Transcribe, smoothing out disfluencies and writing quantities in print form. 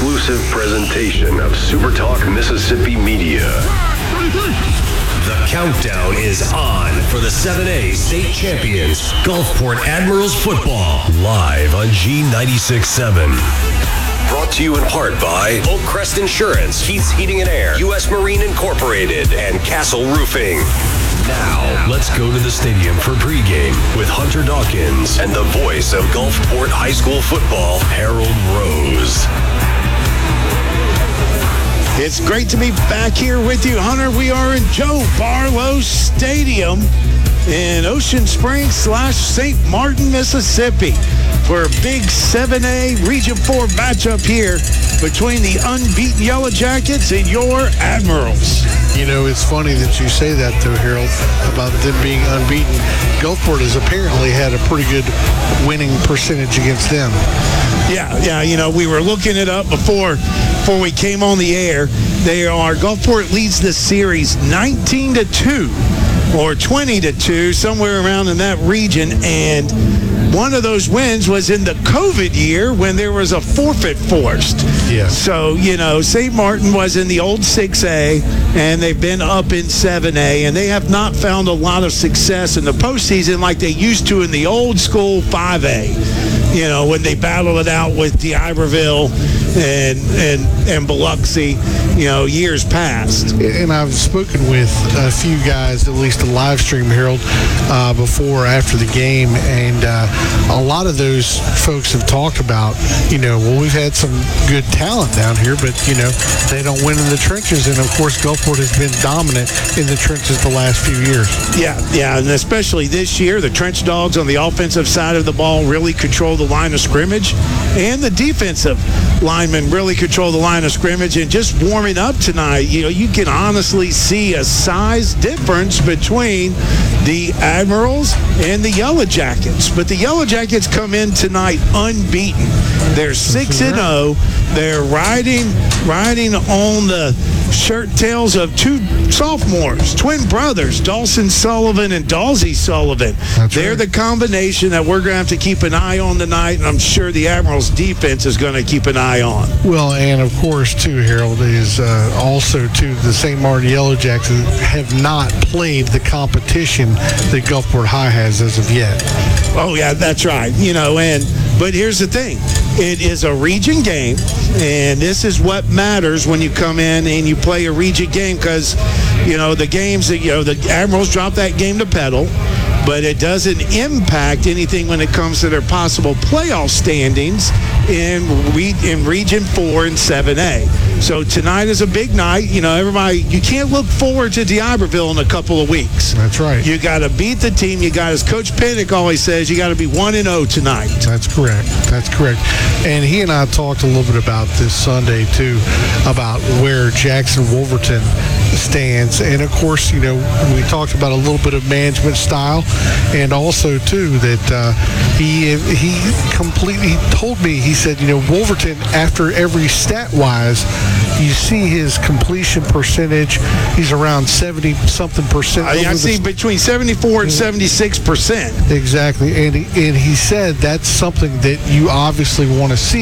exclusive presentation of SuperTalk Mississippi Media. The countdown is on for the 7A state champions, Gulfport Admirals football, live on G96.7. Brought to you in part by Oakcrest Insurance, Keith's Heating and Air, U.S. Marine Incorporated, and Castle Roofing. Now, let's go to the stadium for pregame with Hunter Dawkins and the voice of Gulfport High School football, Harold Rose. It's great to be back here with you, Hunter. We are in Joe Barlow Stadium in Ocean Springs / St. Martin, Mississippi for a big 7A Region 4 matchup here between the unbeaten Yellow Jackets and your Admirals. You know, it's funny that you say that, though, Harold, about them being unbeaten. Gulfport has apparently had a pretty good winning percentage against them. Yeah, you know, we were looking it up before we came on the air. Gulfport leads this series 19-2 or 20-2, somewhere around in that region, and one of those wins was in the COVID year when there was a forfeit forced. Yeah. So, you know, St. Martin was in the old 6A, and they've been up in 7A, and they have not found a lot of success in the postseason like they used to in the old school 5A, you know, when they battled it out with D'Iberville and Biloxi, you know, years past. And I've spoken with a few guys, at least a live stream, Harold, before or after the game, and a lot of those folks have talked about, you know, well, we've had some good talent down here, but, you know, they don't win in the trenches. And, of course, Gulfport has been dominant in the trenches the last few years. Yeah, and especially this year, the Trench Dogs on the offensive side of the ball really control the line of scrimmage, and the defensive linemen really control the line of scrimmage. And just warming up tonight, you know, you can honestly see a size difference between the Admirals and the Yellow Jackets. But the Yellow Jackets come in tonight unbeaten. They're 6-0. They're riding on the shirt tails of two sophomores, twin brothers, Dawson Sullivan and Dalsey Sullivan. They're the combination that we're going to have to keep an eye on tonight, and I'm sure the Admirals defense is going to keep an eye on. Well, and of course, too, Harold, is also, too, the St. Martin Yellow Jackets have not played the competition that Gulfport High has as of yet. Oh, yeah, that's right. You know, but here's the thing. It is a region game, and this is what matters when you come in and you play a region game, because, you know, the games that, you know, the Admirals drop that game to Petal, but it doesn't impact anything when it comes to their possible playoff standings in Region 4 and 7A. So tonight is a big night. You know, everybody, you can't look forward to D'Iberville in a couple of weeks. That's right. You got to beat the team. You got, as Coach Pinnock always says, you got to be 1-0 tonight. That's correct. And he and I talked a little bit about this Sunday, too, about where Jackson Wolverton stands. And, of course, you know, we talked about a little bit of management style, and also, too, that he told me, he said, you know, Wolverton, after every stat-wise, you see his completion percentage. He's around 70-something percent. I see between 74 and 76%. Exactly. And he said that's something that you obviously want to see.